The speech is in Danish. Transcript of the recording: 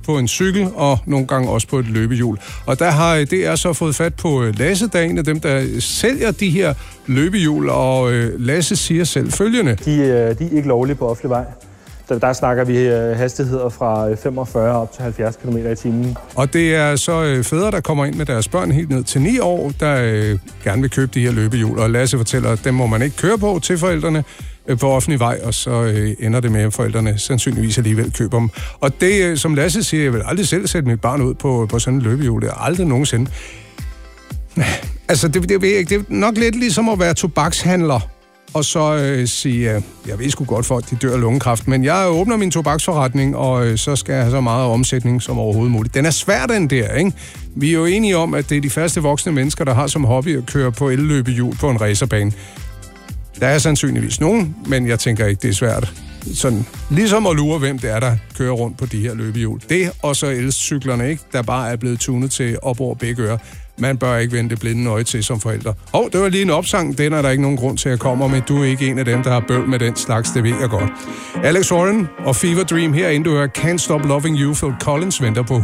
på en cykel og nogle gange også på et løbehjul. Og der har DR så fået fat på Lasse, der er en af dem, der sælger de her løbehjul, og Lasse siger selv følgende. De er ikke lovlige på offentlig vej. Der snakker vi hastigheder fra 45 op til 70 km i timen. Og det er så fædre, der kommer ind med deres børn helt ned til 9 år, der gerne vil købe de her løbehjul. Og Lasse fortæller, at dem må man ikke køre på til forældrene på offentlig vej, og så ender det med, at forældrene sandsynligvis alligevel køber dem. Og det, som Lasse siger, jeg vil aldrig selv sætte mit barn ud på sådan en løbehjul. Det er aldrig nogensinde. Altså, det er nok lidt ligesom at være tobakshandler. Og så sige, jeg ved sgu godt for, at de dør af lungekræft, men jeg åbner min tobaksforretning, og så skal jeg have så meget omsætning som overhovedet muligt. Den er svær, den der, ikke? Vi er jo enige om, at det er de faste voksne mennesker, der har som hobby at køre på elløbehjul på en racerbane. Der er sandsynligvis nogen, men jeg tænker ikke, det er svært. Sådan, ligesom at lure, hvem det er, der kører rundt på de her løbehjul. Det og så elcyklerne, ikke? Der bare er blevet tunet til op over begge ører. Man bør ikke vende det blinde øje til som forældre. Det var lige en opsang. Den er der ikke nogen grund til at komme med. Du er ikke en af dem, der har bøvl med den slags. Det ved jeg godt. Alex Warren og Fever Dream herinde. Du hører Can't Stop Loving You. Phil Collins venter på